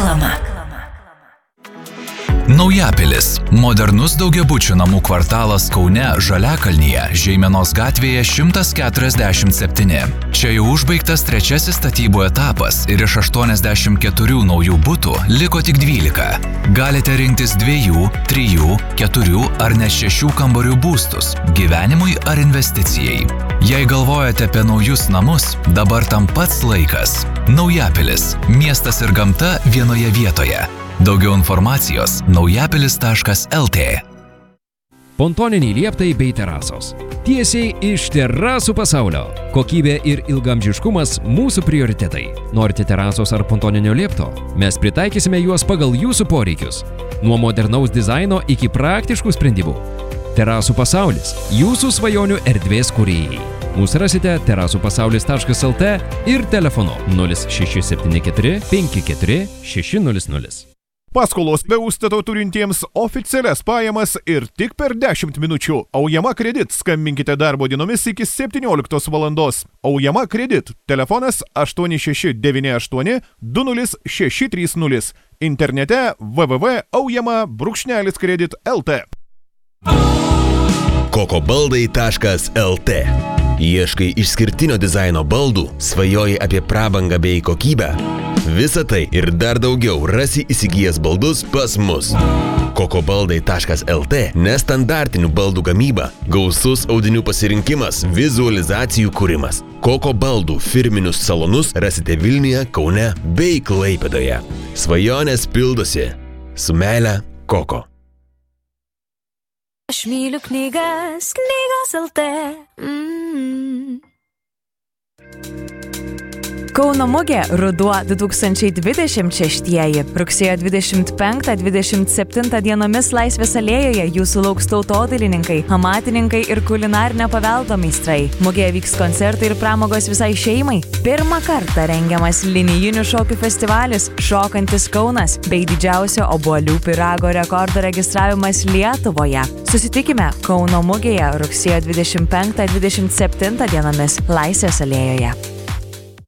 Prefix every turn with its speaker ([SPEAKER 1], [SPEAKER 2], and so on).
[SPEAKER 1] Reklama.
[SPEAKER 2] Naujapilis – modernus daugiabučių namų kvartalas Kaune, Žaliakalnyje, Žeimenos gatvėje 147. Čia jau užbaigtas trečiasis statybų etapas ir iš 84 naujų butų liko tik 12. Galite rinktis 2, 3, 4 ar net 6 kambarių būstus – gyvenimui ar investicijai. Jei galvojate apie naujus namus, dabar tam pats laikas. Naujapilis – miestas ir gamta vienoje vietoje. Daugiau informacijos naujapilis.lt.
[SPEAKER 3] Pontoniniai lieptai bei terasos. Tiesiai iš terasų pasaulio. Kokybė ir ilgamžiškumas mūsų prioritetai. Norite terasos ar pontoninio liepto? Mes pritaikysime juos pagal jūsų poreikius. Nuo modernaus dizaino iki praktiškų sprendimų. Terasų pasaulis – jūsų svajonių erdvės kūrėjai. Mūsų rasite terasupasaulis.lt ir telefonu 0674 54 600.
[SPEAKER 4] Paskolos be užstato turintiems oficialias pajamas ir tik per 10 minučių. Aujama Kredit. Skambinkite darbo dienomis iki 17 valandos. Aujama Kredit. Telefonas 8698 20630. Internete www.aujama-kredit.lt.
[SPEAKER 5] kokobaldai.lt. Ieškai išskirtinio dizaino baldų, svajoji apie prabangą bei kokybę. Visą tai ir dar daugiau rasi įsigijęs baldus pas mus. kokobaldai.lt. Nestandartinių baldų gamyba, gausus audinių pasirinkimas, vizualizacijų kūrimas. Koko baldų firminius salonus rasite Vilniuje, Kaune bei Klaipėdoje. Svajonės pildosi. Su meile, Koko.
[SPEAKER 1] Aš myliu knygas, knygos LT. Kauno mugė Ruduo 2026. Rugsėjo 25-27 dienomis Laisvės alėjoje jūsų lauks tautodailininkai, amatininkai ir kulinarinio paveldo meistrai. Mugėje vyks koncertai ir pramogos visai šeimai. Pirmą kartą rengiamas linijinių šokių festivalis Šokantis Kaunas bei didžiausio obuolių pyrago rekordo registravimas Lietuvoje. Susitikime Kauno mugėje rugsėjo 25-27 dienomis Laisvės alėjoje.